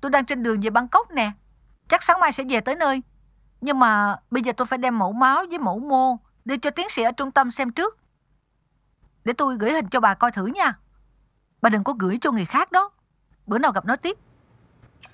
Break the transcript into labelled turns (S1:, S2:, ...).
S1: Tôi đang trên đường về Bangkok nè. Chắc sáng mai sẽ về tới nơi. Nhưng mà bây giờ tôi phải đem mẫu máu với mẫu mô đưa cho tiến sĩ ở trung tâm xem trước. Để tôi gửi hình cho bà coi thử nha. Bà đừng có gửi cho người khác đó. Bữa nào gặp nói tiếp.